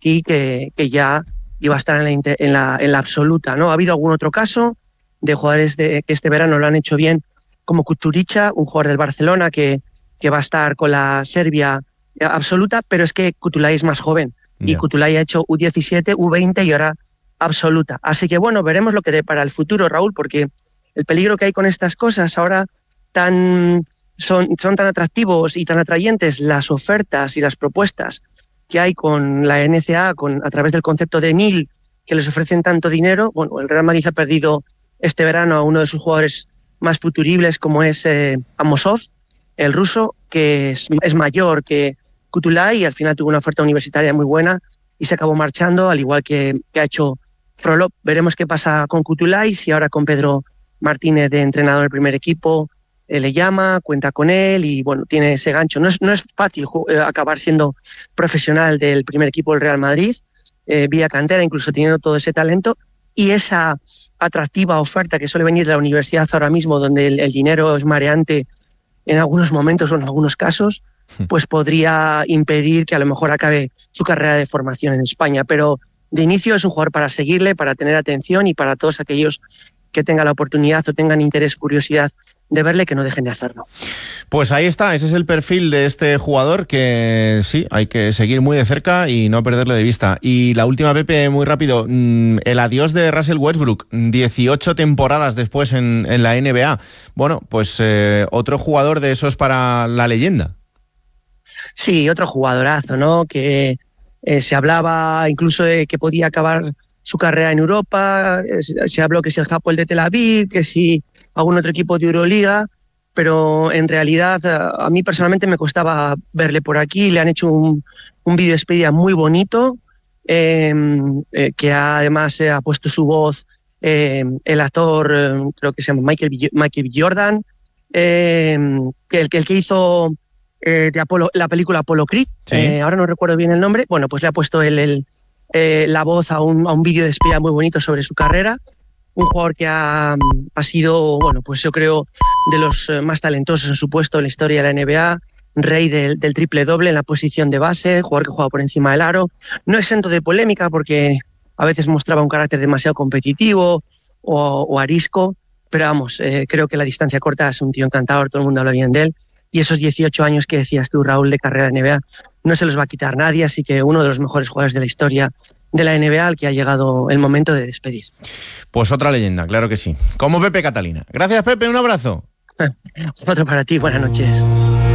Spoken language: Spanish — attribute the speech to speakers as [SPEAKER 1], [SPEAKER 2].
[SPEAKER 1] aquí que ya iba a estar en la absoluta, ¿no? Ha habido algún otro caso de jugadores que este verano lo han hecho bien, como Kusturica, un jugador del Barcelona que va a estar con la Serbia absoluta, pero es que Kutulay es más joven. Y Kutulay ha hecho U17, U20 y ahora absoluta. Así que bueno, veremos lo que dé para el futuro, Raúl, porque el peligro que hay con estas cosas ahora son tan atractivos y tan atrayentes las ofertas y las propuestas que hay con la NCAA a través del concepto de NIL, que les ofrecen tanto dinero. Bueno, el Real Madrid ha perdido este verano a uno de sus jugadores más futuribles, como es Amosov, el ruso, que es mayor que Kutulay y al final tuvo una oferta universitaria muy buena y se acabó marchando, al igual que ha hecho Frolov. Veremos qué pasa con Kutulay, si ahora con Pedro Martínez de entrenador del primer equipo le llama, cuenta con él y bueno, tiene ese gancho. No es fácil acabar siendo profesional del primer equipo del Real Madrid, vía cantera, incluso teniendo todo ese talento y esa atractiva oferta que suele venir de la universidad ahora mismo, donde el dinero es mareante en algunos momentos o en algunos casos, pues podría impedir que a lo mejor acabe su carrera de formación en España. Pero de inicio es un jugador para seguirle, para tener atención y para todos aquellos que tengan la oportunidad o tengan interés, curiosidad de verle, que no dejen de hacerlo.
[SPEAKER 2] Pues ahí está, ese es el perfil de este jugador que sí, hay que seguir muy de cerca y no perderle de vista. Y la última, Pepe, muy rápido, el adiós de Russell Westbrook, 18 temporadas después en la NBA. Bueno, pues otro jugador de esos para la leyenda.
[SPEAKER 1] Sí, otro jugadorazo, ¿no? Que se hablaba incluso de que podía acabar su carrera en Europa, se habló que si el Hapoel de Tel Aviv, que si algún otro equipo de Euroliga, pero en realidad a mí personalmente me costaba verle por aquí. Le han hecho un vídeo despedida muy bonito, que además ha puesto su voz el actor, creo que se llama Michael B. Jordan, el que hizo de Apolo, la película Apollo Creed, sí. Ahora no recuerdo bien el nombre. Bueno, pues le ha puesto la voz a un vídeo de despedida muy bonito sobre su carrera. Un jugador que ha sido, bueno, pues yo creo, de los más talentosos en su puesto en la historia de la NBA, rey del triple doble en la posición de base, jugador que juega por encima del aro, no exento de polémica porque a veces mostraba un carácter demasiado competitivo o arisco, pero vamos, creo que la distancia corta es un tío encantador, todo el mundo habla bien de él, y esos 18 años que decías tú, Raúl, de carrera de NBA, no se los va a quitar nadie, así que uno de los mejores jugadores de la historia de la NBA, al que ha llegado el momento de despedir.
[SPEAKER 2] Pues otra leyenda, claro que sí. Como Pepe Catalina. Gracias, Pepe, un abrazo.
[SPEAKER 1] Otro para ti, buenas noches.